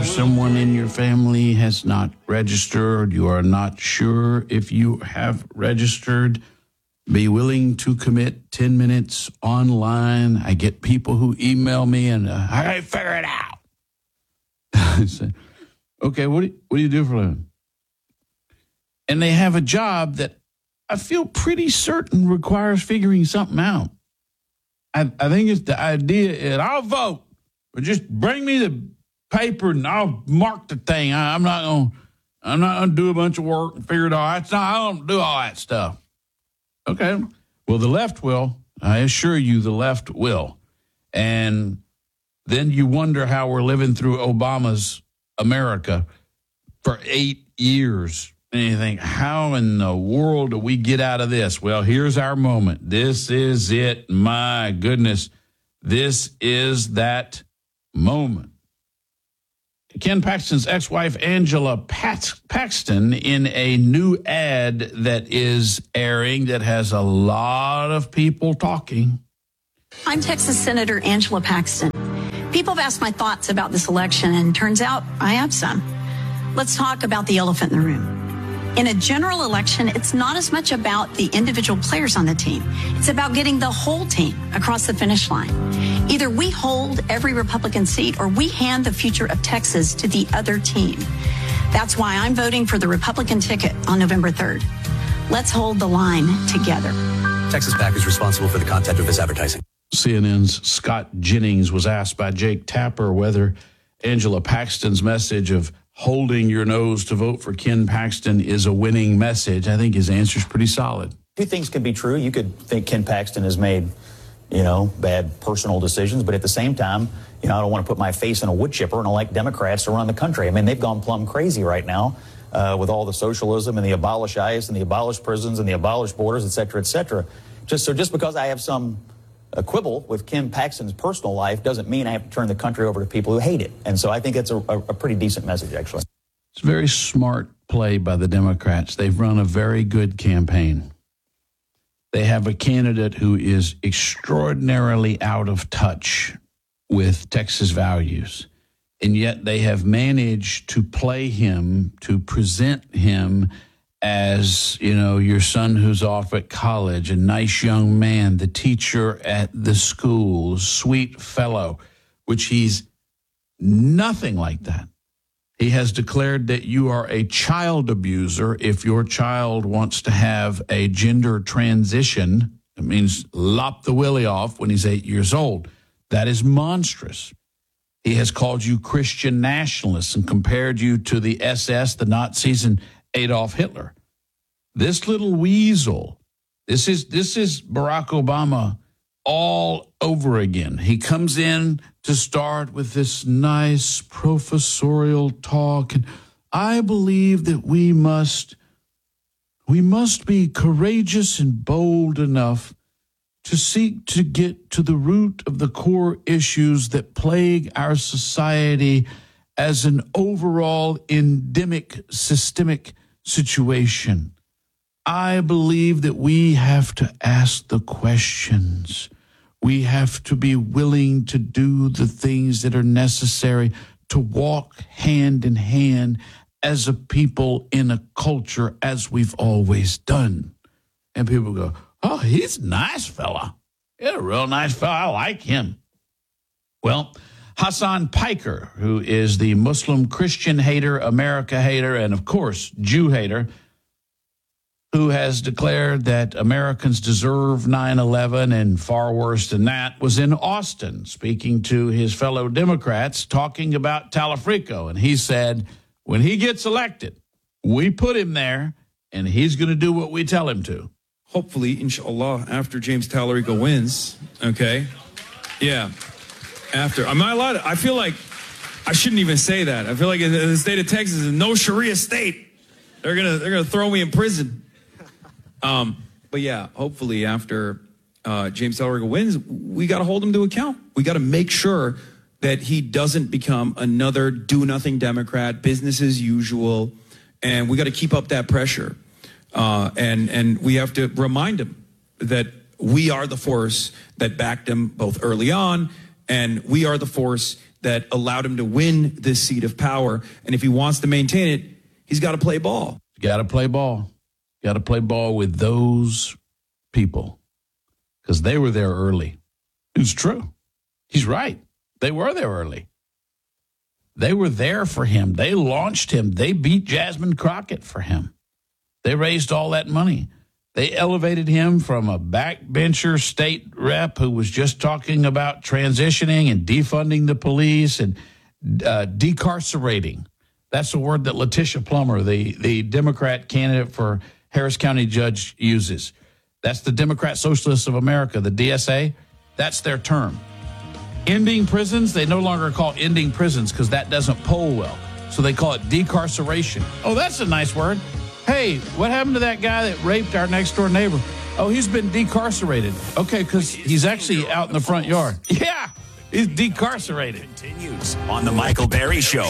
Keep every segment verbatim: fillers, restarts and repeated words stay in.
or someone in your family has not registered, you are not sure if you have registered, be willing to commit ten minutes online. I get people who email me and, uh, I figure it out. I say, okay, what do, you, what do you do for a living? And they have a job that I feel pretty certain requires figuring something out. I, I think it's the idea is I'll vote, but just bring me the paper and I'll mark the thing. I, I'm not going. I'm not going to do a bunch of work and figure it out. That's not. I don't do all that stuff. Okay. Well, the left will. I assure you, the left will. And then you wonder how we're living through Obama's America for eight years. And you think, how in the world do we get out of this? Well, here's our moment. This is it. My goodness. This is that moment. Ken Paxton's ex-wife, Angela Pat- Paxton, in a new ad that is airing that has a lot of people talking. I'm Texas Senator Angela Paxton. People have asked my thoughts about this election, and turns out I have some. Let's talk about the elephant in the room. In a general election, it's not as much about the individual players on the team. It's about getting the whole team across the finish line. Either we hold every Republican seat or we hand the future of Texas to the other team. That's why I'm voting for the Republican ticket on November third. Let's hold the line together. Texas PAC is responsible for the content of this advertising. C N N's Scott Jennings was asked by Jake Tapper whether Angela Paxton's message of holding your nose to vote for Ken Paxton is a winning message. I think his answer is pretty solid. Two things could be true. You could think Ken Paxton has made, you know, bad personal decisions, but at the same time, you know, I don't want to put my face in a wood chipper and elect Democrats to run the country. I mean, they've gone plumb crazy right now uh, with all the socialism and the abolish ICE and the abolish prisons and the abolish borders, et cetera, et cetera. Just so just because I have some a quibble with Ken Paxton's personal life doesn't mean I have to turn the country over to people who hate it. And so I think it's a, a, a pretty decent message, actually. It's a very smart play by the Democrats. They've run a very good campaign. They have a candidate who is extraordinarily out of touch with Texas values, and yet they have managed to play him, to present him as, you know, your son who's off at college, a nice young man, the teacher at the school, sweet fellow, which he's nothing like that. He has declared that you are a child abuser if your child wants to have a gender transition. It means lop the willy off when he's eight years old. That is monstrous. He has called you Christian nationalists and compared you to the S S, the Nazis, and Adolf Hitler. This little weasel, this is this is Barack Obama all over again. He comes in to start with this nice professorial talk, and I believe that we must we must be courageous and bold enough to seek to get to the root of the core issues that plague our society as an overall endemic systemic situation. I believe that we have to ask the questions. We have to be willing to do the things that are necessary to walk hand in hand as a people in a culture as we've always done. And people go, oh, he's a nice fella. He's a real nice fella. I like him. Well, Hassan Piker, who is the Muslim Christian hater, America hater, and of course, Jew hater, who has declared that Americans deserve nine eleven and far worse than that, was in Austin speaking to his fellow Democrats, talking about Talafrico. And he said, when he gets elected, we put him there, and he's going to do what we tell him to. Hopefully, inshallah, after James Talarico wins, okay? Yeah, after. Am I allowed to, I feel like I shouldn't even say that. I feel like in the state of Texas is no Sharia state. They're going to they're gonna throw me in prison. Um, but yeah, hopefully after uh, James Talarico wins, we got to hold him to account. We got to make sure that he doesn't become another do-nothing Democrat, business as usual, and we got to keep up that pressure. Uh, and and we have to remind him that we are the force that backed him both early on, and we are the force that allowed him to win this seat of power. And if he wants to maintain it, he's got to play ball. Got to play ball. Got to play ball with those people because they were there early. It's true. He's right. They were there early. They were there for him. They launched him. They beat Jasmine Crockett for him. They raised all that money. They elevated him from a backbencher state rep who was just talking about transitioning and defunding the police and uh, decarcerating. That's the word that Letitia Plummer, the, the Democrat candidate for Harris County judge, uses. That's the Democrat Socialists of America, the D S A. That's their term. Ending prisons, they no longer call ending prisons because that doesn't poll well. So they call it decarceration. Oh, that's a nice word. Hey, what happened to that guy that raped our next door neighbor? Oh, he's been decarcerated. Okay, because he's actually out in the front yard. Yeah, he's decarcerated. Continues on the Michael Berry Show.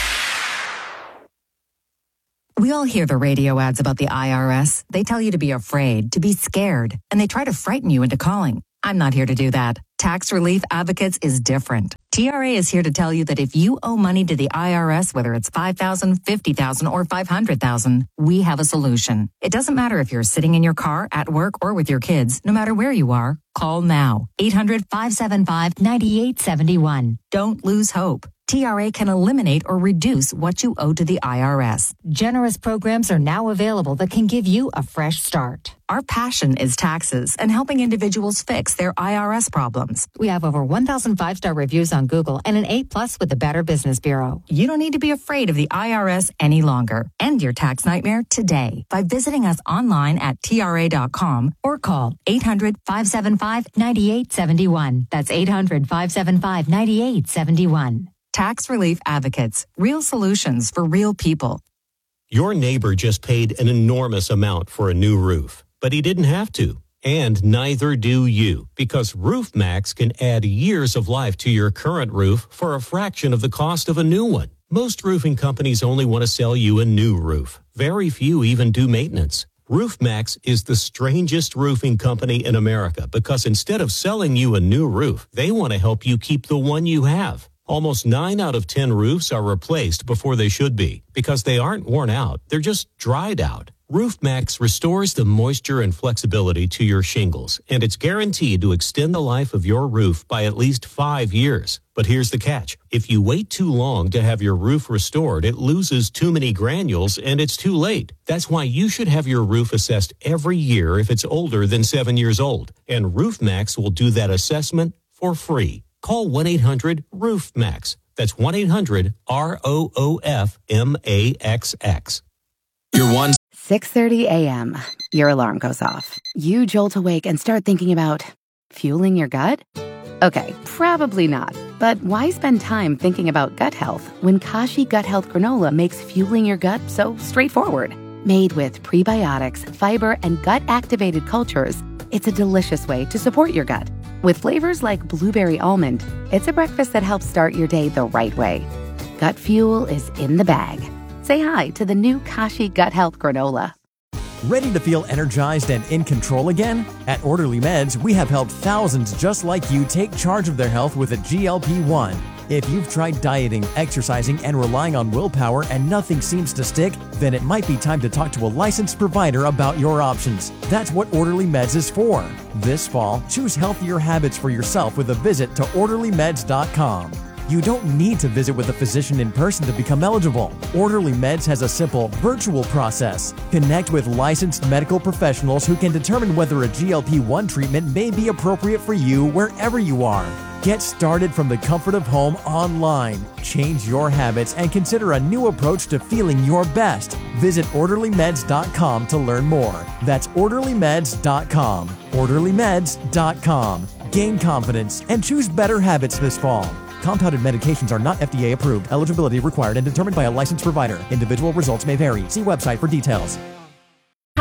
We all hear the radio ads about the I R S. They tell you to be afraid, to be scared, and they try to frighten you into calling. I'm not here to do that. Tax Relief Advocates is different. T R A is here to tell you that if you owe money to the I R S, whether it's five thousand dollars, fifty thousand dollars, or five hundred thousand dollars, we have a solution. It doesn't matter if you're sitting in your car, at work, or with your kids. No matter where you are, call now. eight hundred, five seven five, nine eight seven one. Don't lose hope. T R A can eliminate or reduce what you owe to the I R S. Generous programs are now available that can give you a fresh start. Our passion is taxes and helping individuals fix their I R S problems. We have over one thousand five-star reviews on Google and an A plus with the Better Business Bureau. You don't need to be afraid of the I R S any longer. End your tax nightmare today by visiting us online at T R A dot com or call eight hundred, five seven five, nine eight seven one. That's eight hundred, five seven five, nine eight seven one. Tax Relief Advocates. Real solutions for real people. Your neighbor just paid an enormous amount for a new roof, but he didn't have to. And neither do you, because RoofMax can add years of life to your current roof for a fraction of the cost of a new one. Most roofing companies only want to sell you a new roof. Very few even do maintenance. RoofMax is the strangest roofing company in America because instead of selling you a new roof, they want to help you keep the one you have. Almost nine out of ten roofs are replaced before they should be because they aren't worn out. They're just dried out. RoofMax restores the moisture and flexibility to your shingles, and it's guaranteed to extend the life of your roof by at least five years. But here's the catch. If you wait too long to have your roof restored, it loses too many granules and it's too late. That's why you should have your roof assessed every year if it's older than seven years old. And RoofMax will do that assessment for free. Call one eight hundred roof max. That's one eight hundred R O O F M A X X. Your one. six thirty a.m. Your alarm goes off. You jolt awake and start thinking about fueling your gut? Okay, probably not. But why spend time thinking about gut health when Kashi Gut Health Granola makes fueling your gut so straightforward? Made with prebiotics, fiber, and gut-activated cultures, it's a delicious way to support your gut. With flavors like blueberry almond, it's a breakfast that helps start your day the right way. Gut fuel is in the bag. Say hi to the new Kashi Gut Health Granola. Ready to feel energized and in control again? At Orderly Meds, we have helped thousands just like you take charge of their health with a G L P one. If you've tried dieting, exercising, and relying on willpower and nothing seems to stick, then it might be time to talk to a licensed provider about your options. That's what Orderly Meds is for. This fall, choose healthier habits for yourself with a visit to orderly meds dot com. You don't need to visit with a physician in person to become eligible. Orderly Meds has a simple, virtual process. Connect with licensed medical professionals who can determine whether a G L P one treatment may be appropriate for you wherever you are. Get started from the comfort of home online. Change your habits and consider a new approach to feeling your best. Visit orderly meds dot com to learn more. That's orderly meds dot com. orderly meds dot com. Gain confidence and choose better habits this fall. Compounded medications are not F D A approved. Eligibility required and determined by a licensed provider. Individual results may vary. See website for details.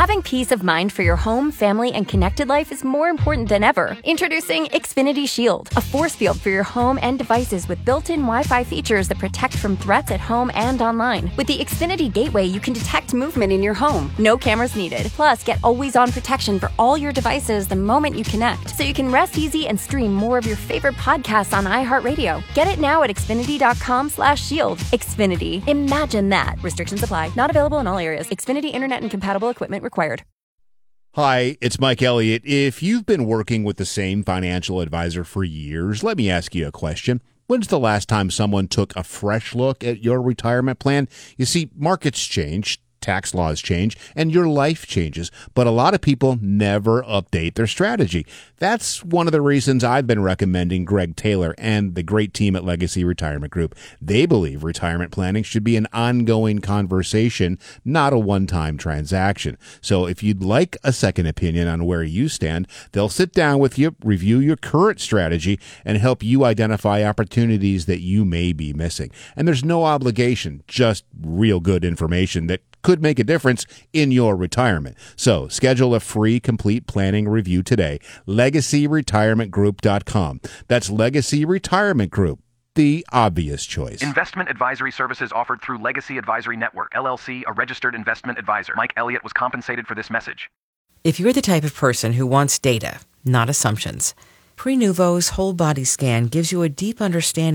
Having peace of mind for your home, family, and connected life is more important than ever. Introducing Xfinity Shield, a force field for your home and devices with built-in Wi-Fi features that protect from threats at home and online. With the Xfinity Gateway, you can detect movement in your home. No cameras needed. Plus, get always-on protection for all your devices the moment you connect, so you can rest easy and stream more of your favorite podcasts on iHeartRadio. Get it now at Xfinity.com slash shield. Xfinity. Imagine that. Restrictions apply. Not available in all areas. Xfinity Internet and compatible equipment required. Hi, it's Mike Elliott. If you've been working with the same financial advisor for years, let me ask you a question. When's the last time someone took a fresh look at your retirement plan? You see, markets change, tax laws change, and your life changes, but a lot of people never update their strategy. That's one of the reasons I've been recommending Greg Taylor and the great team at Legacy Retirement Group. They believe retirement planning should be an ongoing conversation, not a one-time transaction. So if you'd like a second opinion on where you stand, they'll sit down with you, review your current strategy, and help you identify opportunities that you may be missing. And there's no obligation, just real good information that could make a difference in your retirement. So schedule a free complete planning review today. legacy retirement group dot com. That's Legacy Retirement Group, the obvious choice. Investment advisory services offered through Legacy Advisory Network, L L C, a registered investment advisor. Mike Elliott was compensated for this message. If you're the type of person who wants data, not assumptions, Prenuvo's whole body scan gives you a deep understanding